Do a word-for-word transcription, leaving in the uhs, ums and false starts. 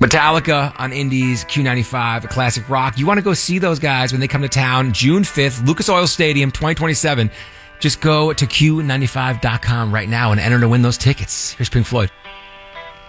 Metallica on Indies, Q ninety-five, Classic Rock. You want to go see those guys when they come to town, June fifth, Lucas Oil Stadium, twenty twenty-seven. Just go to Q ninety-five dot com right now and enter to win those tickets. Here's Pink Floyd.